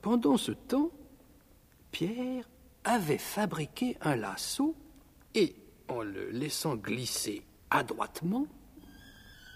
Pendant ce temps, Pierre avait fabriqué un lasso et, en le laissant glisser adroitement,